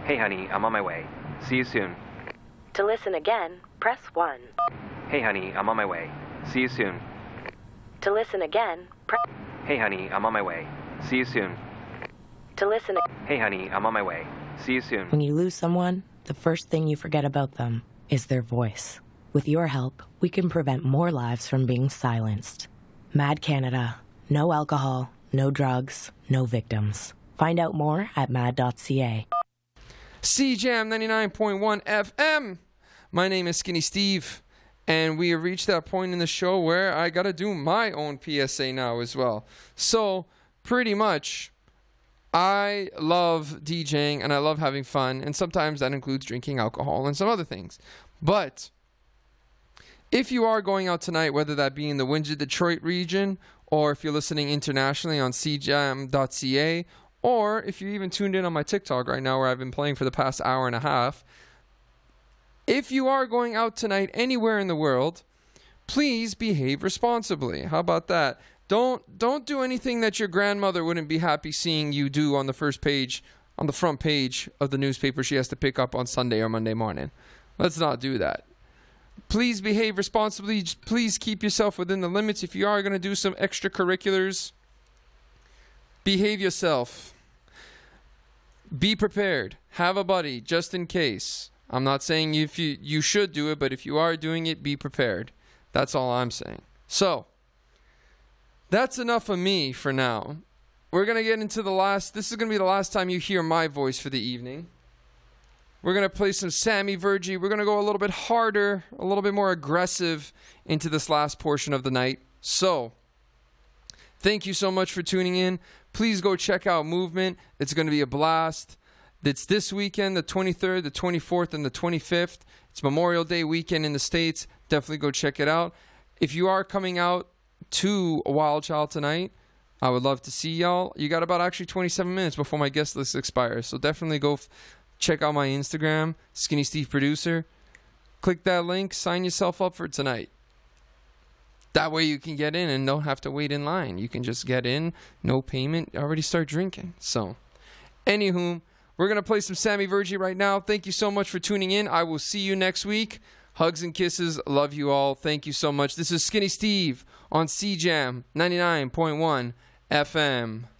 Hey honey, I'm on my way. See you soon. To listen again, press 1. Hey honey, I'm on my way. See you soon. To listen again, press... Hey honey, I'm on my way. See you soon. To listen... Hey honey, I'm on my way. See you soon. When you lose someone, the first thing you forget about them is their voice. With your help, we can prevent more lives from being silenced. Mad Canada. No alcohol, no drugs, no victims. Find out more at mad.ca. CJAM 99.1 FM. My name is Skinny Steve, and we have reached that point in the show where I got to do my own PSA now as well. So, pretty much, I love DJing and I love having fun, and sometimes that includes drinking alcohol and some other things. But if you are going out tonight, whether that be in the Windsor, Detroit region, or if you're listening internationally on cjam.ca, or if you're even tuned in on my TikTok right now where I've been playing for the past hour and a half, if you are going out tonight anywhere in the world, please behave responsibly. How about that? Don't do anything that your grandmother wouldn't be happy seeing you do on the first page, on the front page of the newspaper she has to pick up on Sunday or Monday morning. Let's not do that. Please behave responsibly. Please keep yourself within the limits. If you are going to do some extracurriculars, behave yourself. Be prepared. Have a buddy just in case. I'm not saying if you should do it, but if you are doing it, be prepared. That's all I'm saying. So, that's enough of me for now. We're going to get into this is going to be the last time you hear my voice for the evening. We're going to play some Sammy Virgie. We're going to go a little bit harder, a little bit more aggressive into this last portion of the night. So, thank you so much for tuning in. Please go check out Movement. It's going to be a blast. It's this weekend, the 23rd, the 24th, and the 25th. It's Memorial Day weekend in the States. Definitely go check it out. If you are coming out to a Wild Child tonight, I would love to see y'all. You got about actually 27 minutes before my guest list expires. So definitely go check out my Instagram, Skinny Steve Producer. Click that link. Sign yourself up for tonight. That way you can get in and don't have to wait in line. You can just get in, no payment, already start drinking. So, anywho, we're going to play some Sammy Virgie right now. Thank you so much for tuning in. I will see you next week. Hugs and kisses. Love you all. Thank you so much. This is Skinny Steve on CJAM 99.1 FM.